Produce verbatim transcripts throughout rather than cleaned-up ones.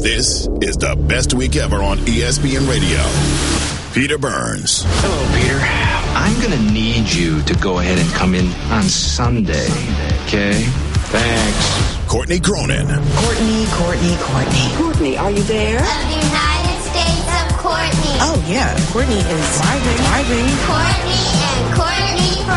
This is the best week ever on E S P N Radio. Peter Burns. Hello, Peter. I'm going to need you to go ahead and come in on Sunday, okay? Thanks. Courtney Cronin. Courtney, Courtney, Courtney. Courtney, are you there? Of the United States of Courtney. Oh, yeah. Courtney is vibing, vibing. Courtney and Courtney for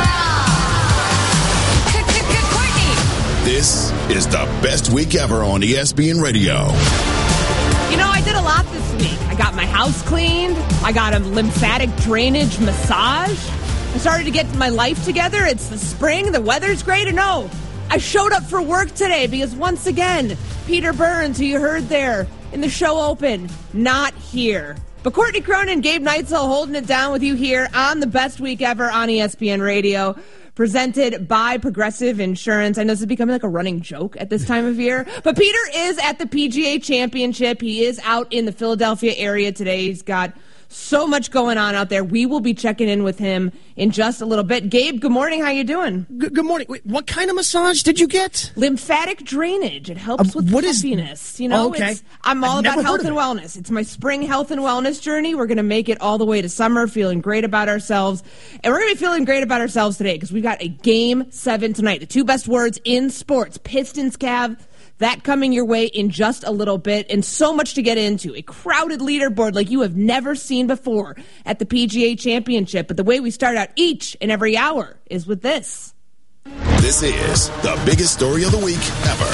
all. Courtney. This is the best week ever on E S P N Radio. You know, I did a lot this week. I got my house cleaned. I got a lymphatic drainage massage. I started to get my life together. It's the spring. The weather's great. And no, I showed up for work today because once again, Peter Burns, who you heard there in the show open, not here. But Courtney Cronin, Gabe Neitzel holding it down with you here on the best week ever on E S P N Radio. Presented by Progressive Insurance. I know this is becoming like a running joke at this time of year. But Peter is at the P G A Championship. He is out in the Philadelphia area today. He's got so much going on out there. We will be checking in with him in just a little bit. Gabe, good morning. How you doing? Good, good morning. Wait, what kind of massage did you get? Lymphatic drainage. It helps Uh, with what is- puffiness. You know, Oh, okay. it's, I'm all I've about never health heard and of it. wellness. It's my spring health and wellness journey. We're going to make it all the way to summer, feeling great about ourselves. And we're going to be feeling great about ourselves today because we've got a game seven tonight. The two best words in sports, Pistons, Cavs. That coming your way in just a little bit, and so much to get into. A crowded leaderboard like you have never seen before at the P G A Championship. But the way we start out each and every hour is with this. This is the biggest story of the week ever.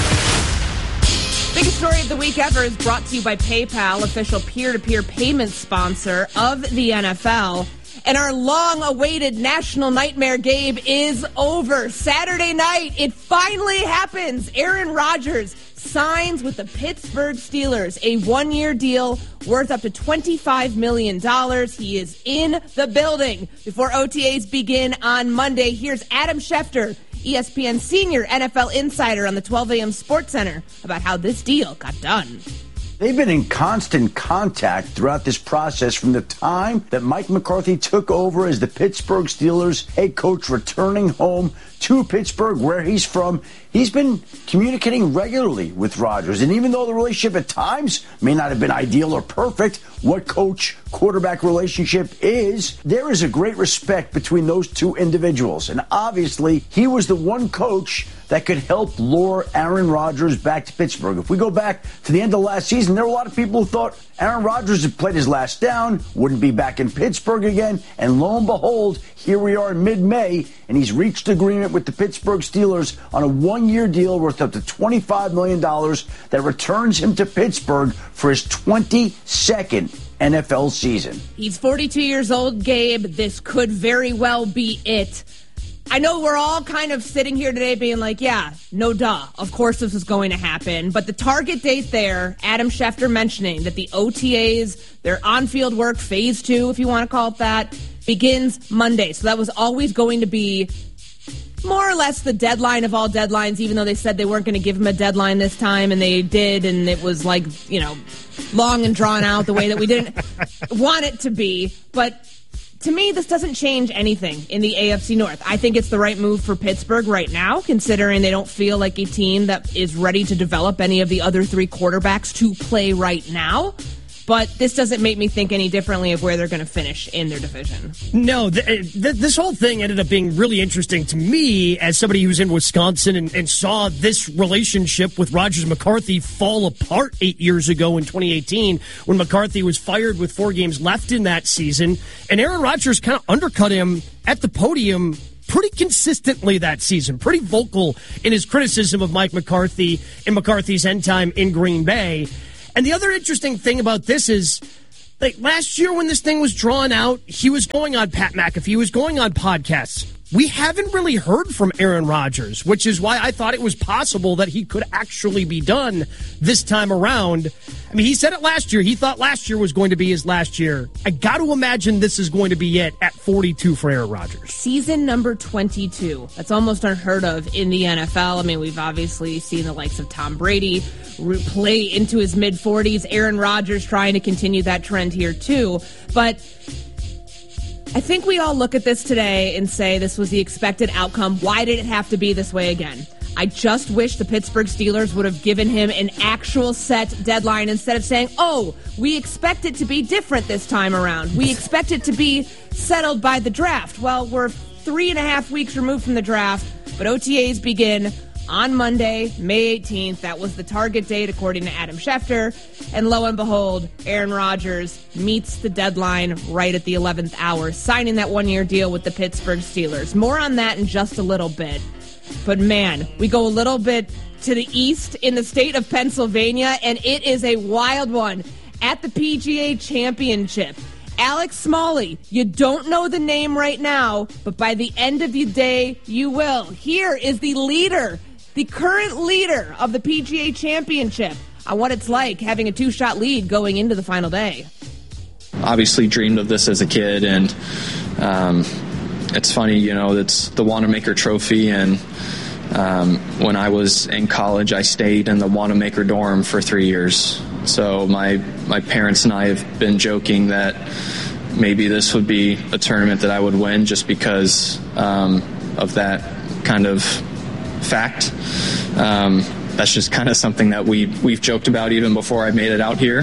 Biggest story of the week ever is brought to you by PayPal, official peer-to-peer payment sponsor of the N F L. And our long-awaited national nightmare, Gabe, is over. Saturday night, it finally happens. Aaron Rodgers signs with the Pittsburgh Steelers, a one-year deal worth up to twenty-five million dollars. He is in the building before O T As begin on Monday. Here's Adam Schefter, E S P N senior N F L insider on the twelve a.m. Sports Center, about how this deal got done. They've been in constant contact throughout this process from the time that Mike McCarthy took over as the Pittsburgh Steelers head coach, returning home to Pittsburgh, where he's from. He's been communicating regularly with Rodgers. And even though the relationship at times may not have been ideal or perfect, what coach-quarterback relationship is, there is a great respect between those two individuals. And obviously, he was the one coach that could help lure Aaron Rodgers back to Pittsburgh. If we go back to the end of last season, there were a lot of people who thought Aaron Rodgers had played his last down, wouldn't be back in Pittsburgh again, and lo and behold, here we are in mid-May, and he's reached agreement with the Pittsburgh Steelers on a one-year deal worth up to twenty-five million dollars that returns him to Pittsburgh for his twenty-second N F L season. He's forty-two years old, Gabe. This could very well be it. I know we're all kind of sitting here today being like, yeah, no duh. Of course this is going to happen. But the target date there, Adam Schefter mentioning that the O T As, their on-field work, phase two, if you want to call it that, begins Monday. So that was always going to be more or less the deadline of all deadlines, even though they said they weren't going to give him a deadline this time, and they did, and it was like, you know, long and drawn out the way that we didn't want it to be. But to me, this doesn't change anything in the A F C North. I think it's the right move for Pittsburgh right now, considering they don't feel like a team that is ready to develop any of the other three quarterbacks to play right now. But this doesn't make me think any differently of where they're going to finish in their division. No, th- th- this whole thing ended up being really interesting to me as somebody who's in Wisconsin and, and saw this relationship with Rodgers and McCarthy fall apart eight years ago in twenty eighteen when McCarthy was fired with four games left in that season. And Aaron Rodgers kind of undercut him at the podium pretty consistently that season, pretty vocal in his criticism of Mike McCarthy and McCarthy's end time in Green Bay. And the other interesting thing about this is, like, last year when this thing was drawn out, he was going on Pat McAfee, he was going on podcasts. We haven't really heard from Aaron Rodgers, which is why I thought it was possible that he could actually be done this time around. I mean, he said it last year. He thought last year was going to be his last year. I got to imagine this is going to be it at forty-two for Aaron Rodgers. Season number twenty-two. That's almost unheard of in the N F L. I mean, we've obviously seen the likes of Tom Brady play into his mid-forties. Aaron Rodgers trying to continue that trend here, too. But I think we all look at this today and say this was the expected outcome. Why did it have to be this way again? I just wish the Pittsburgh Steelers would have given him an actual set deadline instead of saying, oh, we expect it to be different this time around. We expect it to be settled by the draft. Well, we're three and a half weeks removed from the draft, but O T As begin on Monday, May eighteenth. That was the target date, according to Adam Schefter. And lo and behold, Aaron Rodgers meets the deadline right at the eleventh hour, signing that one-year deal with the Pittsburgh Steelers. More on that in just a little bit. But man, we go a little bit to the east in the state of Pennsylvania, and it is a wild one at the P G A Championship. Alex Smalley, you don't know the name right now, but by the end of the day, you will. Here is the leader, the current leader of the P G A Championship, on what it's like having a two-shot lead going into the final day. Obviously dreamed of this as a kid, and um, it's funny, you know, it's the Wanamaker Trophy, and um, when I was in college, I stayed in the Wanamaker dorm for three years. So my my parents and I have been joking that maybe this would be a tournament that I would win just because um, of that kind of fact. Um, that's just kind of something that we, we've joked about even before I made it out here,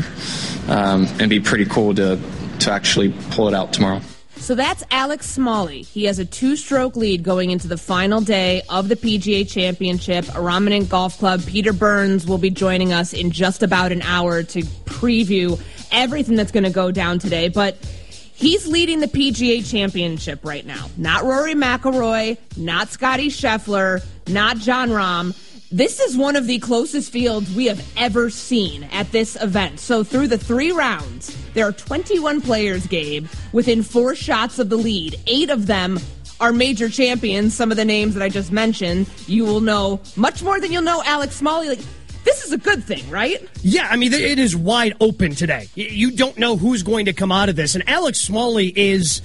um, and be pretty cool to, to actually pull it out tomorrow. So that's Alex Smalley. He has a two-stroke lead going into the final day of the P G A Championship. Araminant Golf Club. Peter Burns will be joining us in just about an hour to preview everything that's going to go down today. But he's leading the P G A Championship right now. Not Rory McIlroy, not Scottie Scheffler, not Jon Rahm. This is one of the closest fields we have ever seen at this event. So through the three rounds, there are twenty-one players, Gabe, within four shots of the lead. Eight of them are major champions. Some of the names that I just mentioned, you will know much more than you'll know Alex Smalley. Like, this is a good thing, right? Yeah, I mean, it is wide open today. You don't know who's going to come out of this. And Alex Smalley is,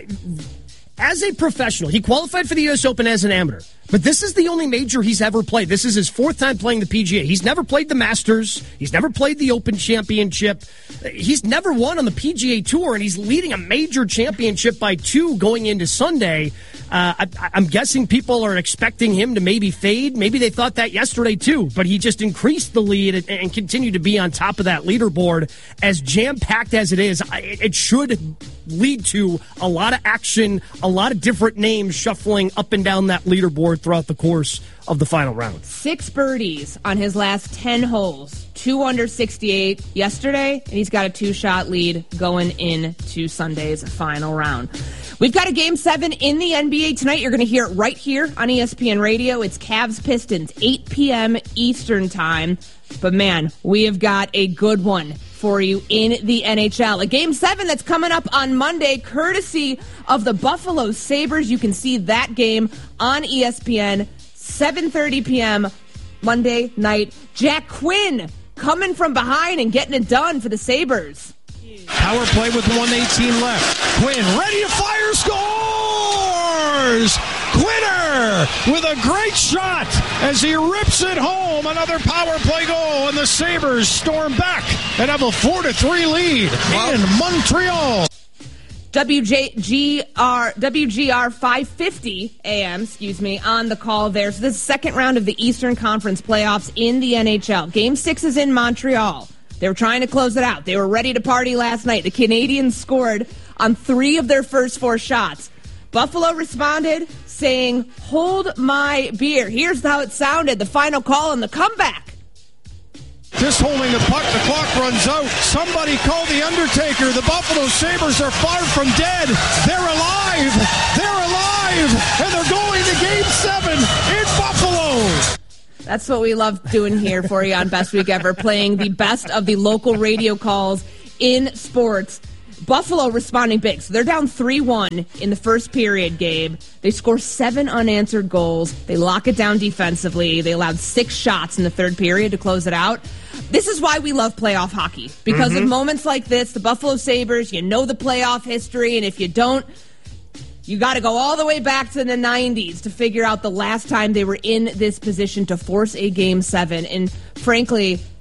as a professional, he qualified for the U S Open as an amateur. But this is the only major he's ever played. This is his fourth time playing the P G A. He's never played the Masters. He's never played the Open Championship. He's never won on the P G A Tour, and he's leading a major championship by two going into Sunday. Uh, I, I'm guessing people are expecting him to maybe fade. Maybe they thought that yesterday, too. But he just increased the lead and, and continued to be on top of that leaderboard. As jam-packed as it is, it should lead to a lot of action, a lot of different names shuffling up and down that leaderboard throughout the course of the final round. Six birdies on his last ten holes. Two under sixty-eight yesterday, and he's got a two-shot lead going into Sunday's final round. We've got a Game seven in the N B A tonight. You're going to hear it right here on E S P N Radio. It's Cavs-Pistons, eight p.m. Eastern Time. But, man, we have got a good one for you in the N H L. A Game seven that's coming up on Monday, courtesy of the Buffalo Sabres. You can see that game on E S P N, seven thirty p.m. Monday night. Jack Quinn coming from behind and getting it done for the Sabres. Power play with one eighteen left. Quinn ready to fire, scores! Quinner with a great shot as he rips it home. Another power play goal, and the Sabres storm back and have a four to three lead in Montreal. W G R W G R five fifty A M, excuse me, on the call there. So this is the second round of the Eastern Conference playoffs in the N H L. Game six is in Montreal. They were trying to close it out. They were ready to party last night. The Canadiens scored on three of their first four shots. Buffalo responded saying, hold my beer. Here's how it sounded, the final call and the comeback. Just holding the puck, the clock runs out. Somebody call the Undertaker. The Buffalo Sabres are far from dead. They're alive. They're alive. And they're going to Game seven in Buffalo. That's what we love doing here for you on Best Week Ever, playing the best of the local radio calls in sports. Buffalo responding big. So they're down three one in the first period, Gabe. They score seven unanswered goals. They lock it down defensively. They allowed six shots in the third period to close it out. This is why we love playoff hockey. Because mm-hmm. of moments like this, the Buffalo Sabres, you know the playoff history, and if you don't, you got to go all the way back to the nineties to figure out the last time they were in this position to force a Game seven. And frankly,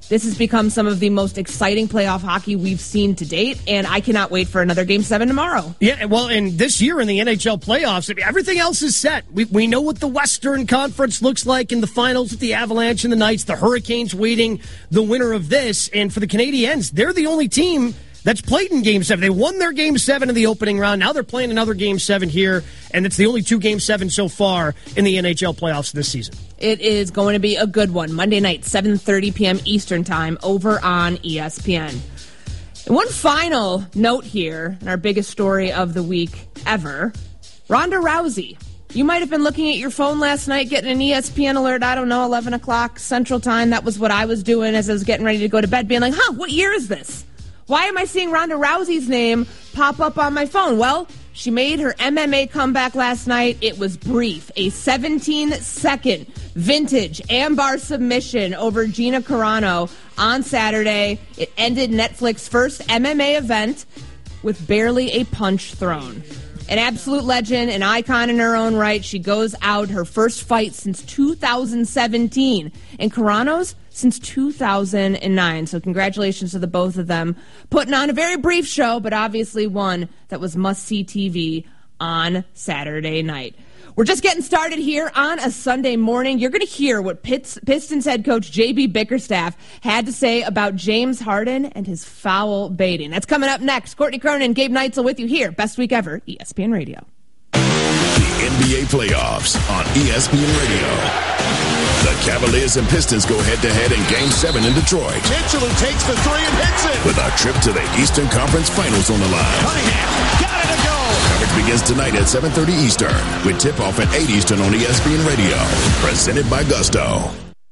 This has become some of the most exciting playoff hockey we've seen to date, and I cannot wait for another Game seven tomorrow. Yeah, well, and this year in the N H L playoffs, I mean, everything else is set. We we know what the Western Conference looks like in the finals with the Avalanche and the Knights, the Hurricanes waiting the winner of this. And for the Canadiens, they're the only team that's played in Game seven. They won their Game seven in the opening round. Now they're playing another Game seven here, and it's the only two Game seven so far in the N H L playoffs this season. It is going to be a good one. Monday night, seven thirty p.m. Eastern Time over on E S P N. And one final note here, and our biggest story of the week ever, Ronda Rousey. You might have been looking at your phone last night, getting an E S P N alert, I don't know, eleven o'clock Central Time. That was what I was doing as I was getting ready to go to bed, being like, huh, what year is this? Why am I seeing Ronda Rousey's name pop up on my phone? Well, she made her M M A comeback last night. It was brief. A seventeen-second vintage armbar submission over Gina Carano on Saturday. It ended Netflix's first M M A event with barely a punch thrown. An absolute legend, an icon in her own right. She goes out her first fight since two thousand seventeen. And Carano's since two thousand nine. So congratulations to the both of them. Putting on a very brief show, but obviously one that was must-see T V on Saturday night. We're just getting started here on a Sunday morning. You're going to hear what Pistons head coach J B Bickerstaff had to say about James Harden and his foul baiting. That's coming up next. Courtney Cronin and Gabe Neitzel with you here. Best week ever, E S P N Radio. The N B A playoffs on E S P N Radio. The Cavaliers and Pistons go head-to-head in Game seven in Detroit. Mitchell who takes the three and hits it. With a trip to the Eastern Conference Finals on the line. Cunningham got it to go. Coverage begins tonight at seven thirty Eastern with tip-off at eight Eastern on E S P N Radio. Presented by Gusto.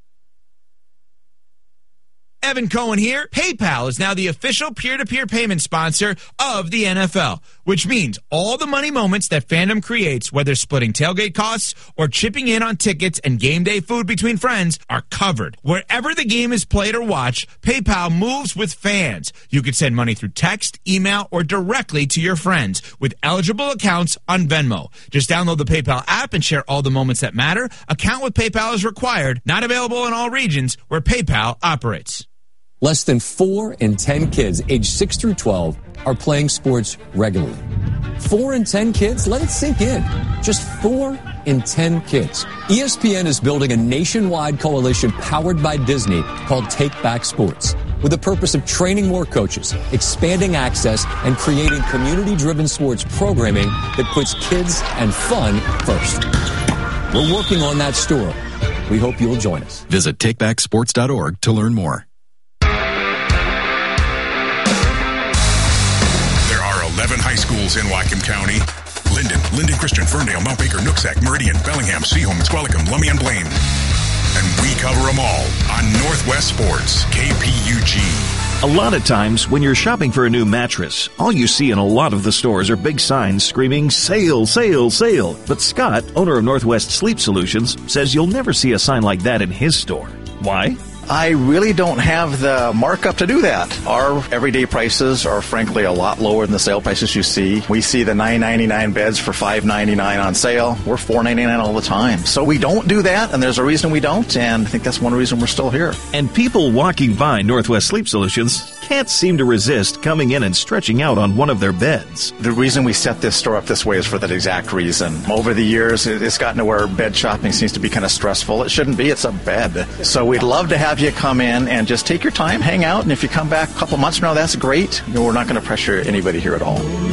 Evan Cohen here. PayPal is now the official peer-to-peer payment sponsor of the N F L, which means all the money moments that fandom creates, whether splitting tailgate costs or chipping in on tickets and game day food between friends, are covered. Wherever the game is played or watched, PayPal moves with fans. You can send money through text, email, or directly to your friends with eligible accounts on Venmo. Just download the PayPal app and share all the moments that matter. Account with PayPal is required. Not available in all regions where PayPal operates. Less than four in ten kids aged six through twelve are playing sports regularly. Four in ten kids? Let it sink in. Just four in ten kids. E S P N is building a nationwide coalition powered by Disney called Take Back Sports, with the purpose of training more coaches, expanding access, and creating community-driven sports programming that puts kids and fun first. We're working on that story. We hope you'll join us. Visit take back sports dot org to learn more. eleven high schools in Whatcom County. Linden, Linden Christian, Ferndale, Mount Baker, Nooksack, Meridian, Bellingham, Seaholm, Squalicum, Lummi, and Blaine. And we cover them all on Northwest Sports, K P U G. A lot of times when you're shopping for a new mattress, all you see in a lot of the stores are big signs screaming, sale, sale, sale. But Scott, owner of Northwest Sleep Solutions, says you'll never see a sign like that in his store. Why? I really don't have the markup to do that. Our everyday prices are frankly a lot lower than the sale prices you see. We see the nine ninety-nine beds for five ninety-nine on sale. We're four ninety-nine all the time. So we don't do that, and there's a reason we don't, and I think that's one reason we're still here. And people walking by Northwest Sleep Solutions can't seem to resist coming in and stretching out on one of their beds. The reason we set this store up this way is for that exact reason. Over the years, it's gotten to where bed shopping seems to be kind of stressful. It shouldn't be. It's a bed. So we'd love to have you come in and just take your time, hang out, and if you come back a couple months from now, that's great. You know, we're not going to pressure anybody here at all.